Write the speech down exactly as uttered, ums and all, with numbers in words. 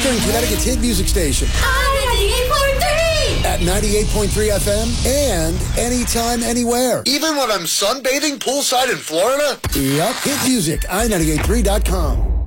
Eastern Connecticut's hit music station. ninety-eight point three! At ninety-eight point three F M and anytime, anywhere. Even when I'm sunbathing poolside in Florida? Yep. Hit music, i ninety-eight point three dot com.